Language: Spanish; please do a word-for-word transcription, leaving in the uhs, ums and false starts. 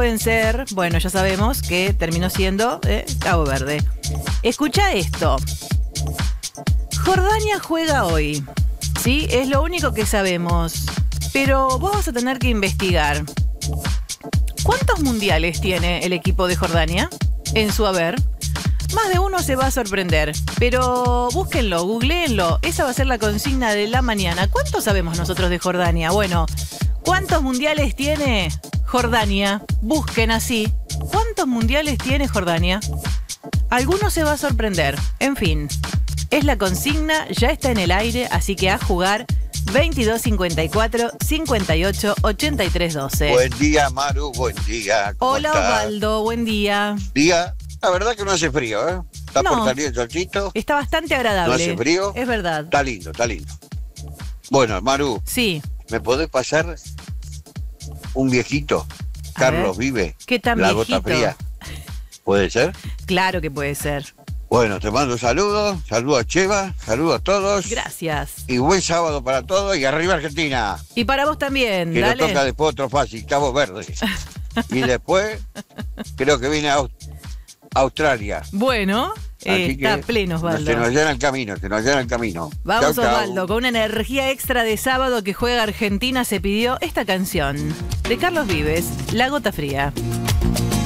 pueden ser, bueno, ya sabemos que terminó siendo eh, Cabo Verde. Escucha esto. Jordania juega hoy, ¿sí? Es lo único que sabemos. Pero vos vas a tener que investigar. ¿Cuántos mundiales tiene el equipo de Jordania en su haber? Más de uno se va a sorprender, pero búsquenlo, googleenlo. Esa va a ser la consigna de la mañana. ¿Cuánto sabemos nosotros de Jordania? Bueno, ¿cuántos mundiales tiene Jordania? Busquen así. ¿Cuántos mundiales tiene Jordania? Alguno se va a sorprender. En fin, es la consigna, ya está en el aire, así que a jugar. veintidós cincuenta y cuatro, cincuenta y ocho, ochenta y tres, doce. Buen día, Maru, buen día. Hola, estás? Osvaldo, buen día. Día, la verdad que no hace frío, ¿eh? Está No. por salir el solcito. Está bastante agradable. No hace frío. Es verdad. Está lindo, está lindo. Bueno, Maru, Sí. ¿me podés pasar un viejito? A Carlos ver. Vive. ¿Qué tan La viejito? Gota Fría. ¿Puede ser? Claro que puede ser. Bueno, te mando saludos, saludos a Cheva, saludos a todos. Gracias. Y buen sábado para todos y arriba Argentina. Y para vos también, Que dale. nos toca después otro fácil, Cabo Verde. Y después creo que viene Aus- Australia. Bueno, eh, Así está que pleno, Osvaldo. Se nos llena el camino, se nos llena el camino. Vamos, Chau, chau. Osvaldo, con una energía extra de sábado que juega Argentina, se pidió esta canción de Carlos Vives, La Gota Fría.